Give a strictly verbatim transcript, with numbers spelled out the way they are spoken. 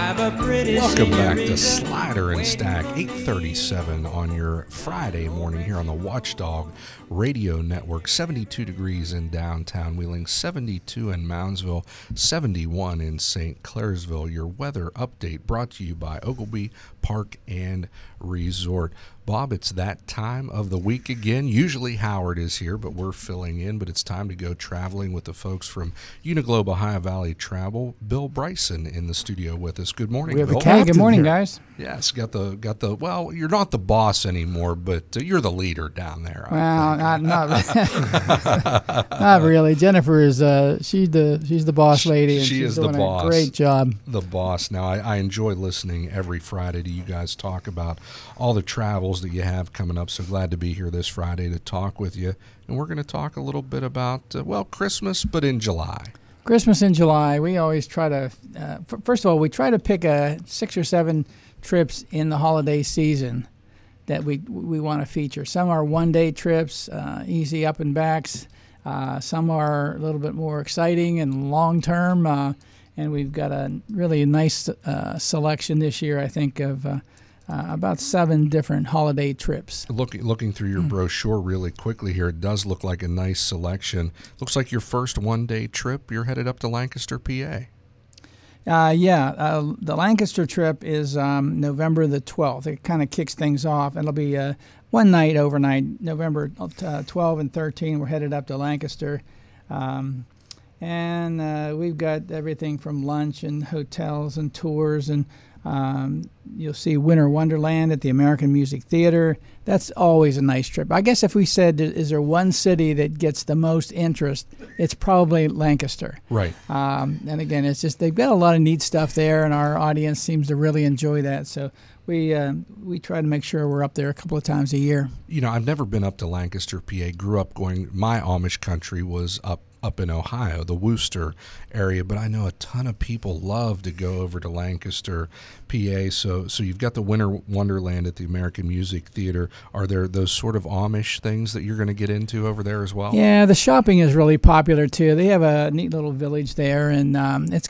Welcome back to Slider and Stack, eight thirty-seven on your Friday morning here on the Watchdog Radio Network. seventy-two degrees in downtown Wheeling, seventy-two in Moundsville, seventy-one in Saint Clairsville. Your weather update brought to you by Ogilby Park and Resort. Bob, it's that time of the week again. Usually Howard is here, but we're filling in. But it's time to go traveling with the folks from Uniglobe Ohio Valley Travel. Bill Bryson in the studio with us. Good morning, we have Bill. The captain hey, good morning, here. guys. Yes, got the got the. Well, you're not the boss anymore, but uh, you're the leader down there. I well, not not, not really. Jennifer is uh, she's the she's the boss lady. And she she's is doing the boss. A great job. The boss. Now, I, I enjoy listening every Friday to you guys talk about all the travels that you have coming up. So glad to be here this Friday to talk with you. And we're going to talk a little bit about uh, well, Christmas, but in July. Christmas in July. We always try to. Uh, f- first of all, we try to pick a six or seven trips in the holiday season that we we want to feature. Some are one-day trips, uh, easy up and backs. Uh, some are a little bit more exciting and long-term. Uh, and we've got a really nice uh, selection this year, I think, of uh, uh, about seven different holiday trips. Looking looking through your mm. brochure really quickly here, it does look like a nice selection. Looks like your first one-day trip, you're headed up to Lancaster, P A. Uh, yeah, uh, the Lancaster trip is um, November the twelfth. It kind of kicks things off. It'll be uh, one night overnight, November uh, twelfth and thirteenth. We're headed up to Lancaster. Um, and uh, we've got everything from lunch and hotels and tours. And um, you'll see Winter Wonderland at the American Music Theater. That's always a nice trip. I guess if we said, is there one city that gets the most interest, it's probably Lancaster. Right. Um, and again, it's just they've got a lot of neat stuff there, and our audience seems to really enjoy that. So we uh, we try to make sure we're up there a couple of times a year. You know, I've never been up to Lancaster, P A. Grew up going, my Amish country was up up in Ohio, the Worcester area, but I know a ton of people love to go over to Lancaster, P A. So so you've got the Winter Wonderland at the American Music Theater. Are there those sort of Amish things that you're going to get into over there as well? Yeah, the shopping is really popular too. They have a neat little village there, and um, it's